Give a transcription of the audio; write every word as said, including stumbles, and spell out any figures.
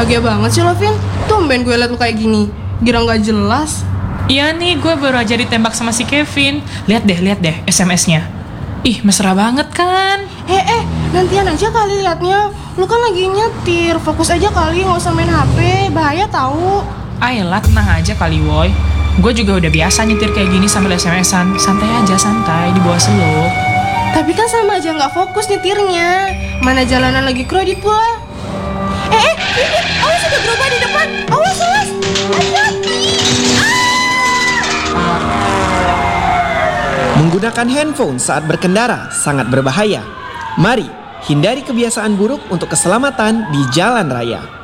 Bahagia banget sih lo, Vin. Tumben gue liat lu kayak gini. Girang gak jelas. Iya nih, gue baru aja ditembak sama si Kevin. Lihat deh, lihat deh S M S-nya. Ih, mesra banget kan? Eh, eh, nantian aja kali liatnya. Lu kan lagi nyetir, fokus aja kali, gak usah main H P. Bahaya tahu. Ayolah, tenang aja kali, woy. Gue juga udah biasa nyetir kayak gini sambil S M S-an. Santai aja, santai, di bawah slow. Tapi kan sama aja gak fokus nyetirnya. Mana jalanan lagi kredit pula. Eh, eh, ini, awas udah berubah di depan. Awas, awas. Hati-hati. Menggunakan handphone saat berkendara sangat berbahaya. Mari hindari kebiasaan buruk untuk keselamatan di jalan raya.